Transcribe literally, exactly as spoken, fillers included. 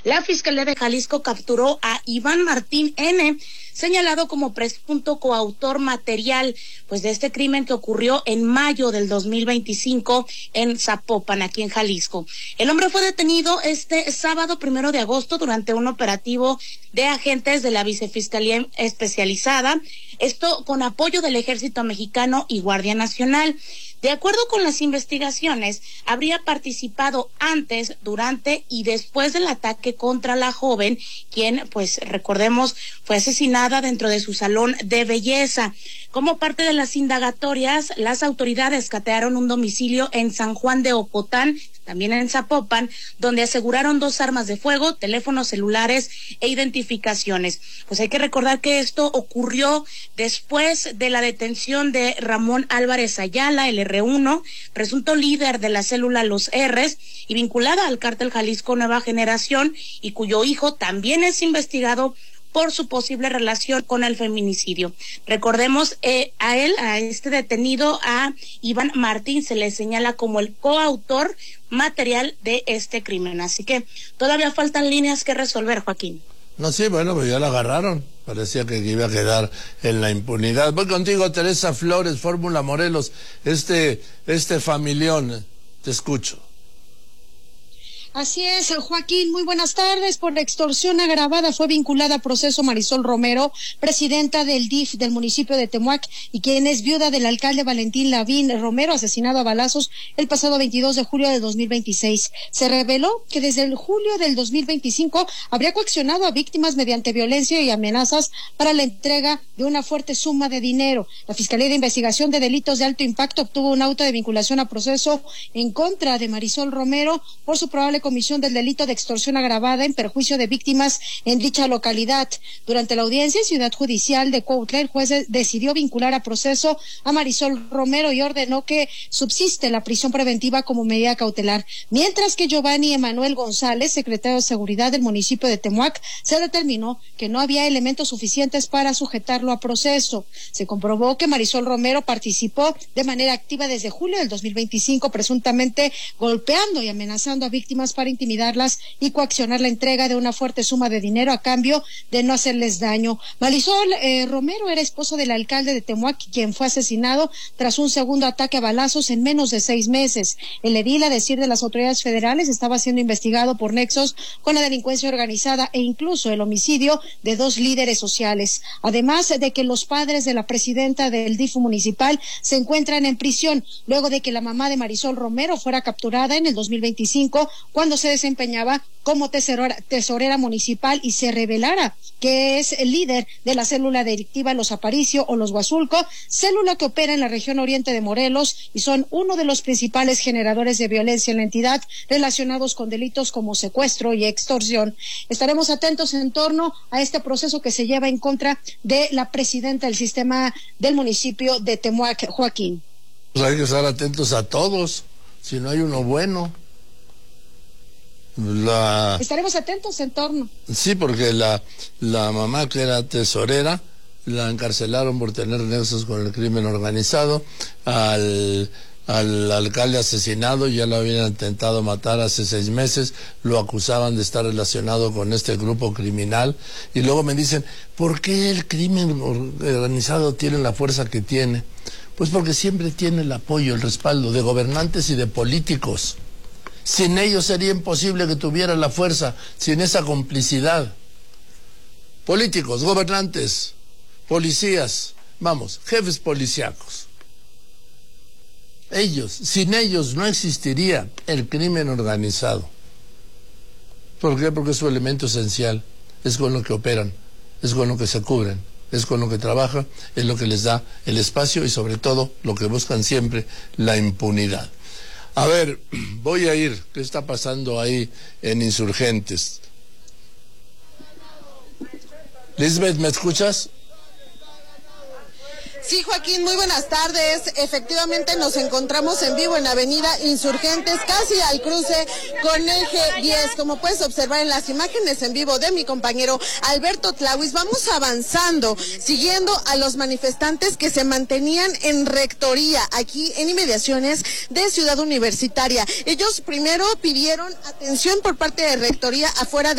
La Fiscalía de Jalisco capturó a Iván Martín N., señalado como presunto coautor material, pues de este crimen que ocurrió en mayo del dos mil veinticinco en Zapopan, aquí en Jalisco. El hombre fue detenido este sábado primero de agosto durante un operativo de agentes de la Vicefiscalía Especializada, esto con apoyo del Ejército Mexicano y Guardia Nacional. De acuerdo con las investigaciones, habría participado antes, durante y después del ataque contra la joven, quien, pues recordemos, fue asesinada dentro de su salón de belleza. Como parte de las indagatorias, las autoridades catearon un domicilio en San Juan de Ocotán, también en Zapopan, donde aseguraron dos armas de fuego, teléfonos celulares e identificaciones. Pues hay que recordar que esto ocurrió después de la detención de Ramón Álvarez Ayala, el erre uno, presunto líder de la célula Los R's y vinculada al cártel Jalisco Nueva Generación, y cuyo hijo también es investigado por su posible relación con el feminicidio. Recordemos, eh, a él, a este detenido, a Iván Martín, se le señala como el coautor material de este crimen. Así que todavía faltan líneas que resolver, Joaquín. No, sí, bueno, pues ya la agarraron. Parecía que iba a quedar en la impunidad. Voy contigo, Teresa Flores, Fórmula Morelos. Este, este familión, te escucho. Así es, Joaquín, muy buenas tardes. Por la extorsión agravada fue vinculada a proceso Marisol Romero, presidenta del D I F del municipio de Temuac, y quien es viuda del alcalde Valentín Lavín Romero, asesinado a balazos el pasado veintidós de julio de dos mil veintiséis. Se reveló que desde el julio del dos mil veinticinco habría coaccionado a víctimas mediante violencia y amenazas para la entrega de una fuerte suma de dinero. La Fiscalía de Investigación de Delitos de Alto Impacto obtuvo un auto de vinculación a proceso en contra de Marisol Romero por su probable comisión del delito de extorsión agravada en perjuicio de víctimas en dicha localidad. Durante la audiencia en Ciudad Judicial de Cuautla, el juez decidió vincular a proceso a Marisol Romero y ordenó que subsiste la prisión preventiva como medida cautelar, mientras que Giovanni Emanuel González, secretario de Seguridad del municipio de Temuac, se determinó que no había elementos suficientes para sujetarlo a proceso. Se comprobó que Marisol Romero participó de manera activa desde julio del dos mil veinticinco, presuntamente golpeando y amenazando a víctimas para intimidarlas y coaccionar la entrega de una fuerte suma de dinero a cambio de no hacerles daño. Marisol eh, Romero era esposa del alcalde de Temuac, quien fue asesinado tras un segundo ataque a balazos en menos de seis meses. El edil, a decir de las autoridades federales, estaba siendo investigado por nexos con la delincuencia organizada e incluso el homicidio de dos líderes sociales. Además de que los padres de la presidenta del D I F municipal se encuentran en prisión luego de que la mamá de Marisol Romero fuera capturada en el dos mil veinticinco cuando se desempeñaba como tesorera, tesorera municipal y se revelara que es el líder de la célula delictiva Los Aparicio o Los Huazulco, célula que opera en la región oriente de Morelos y son uno de los principales generadores de violencia en la entidad relacionados con delitos como secuestro y extorsión. Estaremos atentos en torno a este proceso que se lleva en contra de la presidenta del sistema del municipio de Temuac, Joaquín. Pues hay que estar atentos a todos, si no hay uno bueno. La... Estaremos atentos en torno. Sí, porque la, la mamá, que era tesorera, la encarcelaron por tener nexos con el crimen organizado. Al, al alcalde asesinado ya lo habían intentado matar hace seis meses, lo acusaban de estar relacionado con este grupo criminal. Y luego me dicen, ¿por qué el crimen organizado tiene la fuerza que tiene? Pues porque siempre tiene el apoyo, el respaldo de gobernantes y de políticos. Sin ellos sería imposible que tuviera la fuerza, sin esa complicidad. Políticos, gobernantes, policías, vamos, jefes policíacos. Ellos, sin ellos no existiría el crimen organizado. ¿Por qué? Porque es su elemento esencial, es con lo que operan, es con lo que se cubren, es con lo que trabajan, es lo que les da el espacio y sobre todo lo que buscan siempre, la impunidad. A ver, voy a ir. ¿Qué está pasando ahí en Insurgentes? Lisbeth, ¿me escuchas? Sí, Joaquín, muy buenas tardes. Efectivamente nos encontramos en vivo en Avenida Insurgentes, casi al cruce con Eje diez. Como puedes observar en las imágenes en vivo de mi compañero Alberto Tlauis, vamos avanzando, siguiendo a los manifestantes que se mantenían en Rectoría, aquí en inmediaciones de Ciudad Universitaria. Ellos primero pidieron atención por parte de Rectoría afuera de